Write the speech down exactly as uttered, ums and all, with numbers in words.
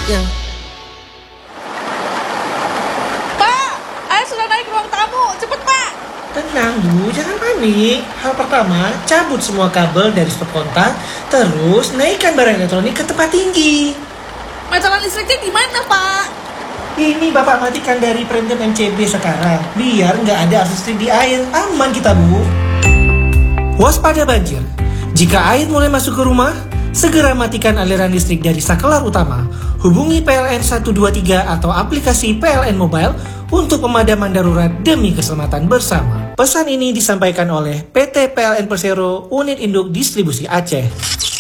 selanjutnya. Pak, air sudah naik ruang tamu. Cepet, Pak. Tenang Bu, jangan panik. Hal pertama, cabut semua kabel dari stop kontak, terus naikkan barang elektronik ke tempat tinggi. Meteran listriknya di mana, Pak? Ini Bapak matikan dari prentem M C B sekarang, biar nggak ada arus listrik di air. Aman kita Bu. Waspada banjir. Jika air mulai masuk ke rumah, segera matikan aliran listrik dari sakelar utama. Hubungi P L N satu dua tiga atau aplikasi P L N Mobile untuk pemadaman darurat demi keselamatan bersama. Pesan ini disampaikan oleh P T P L N Persero Unit Induk Distribusi Aceh.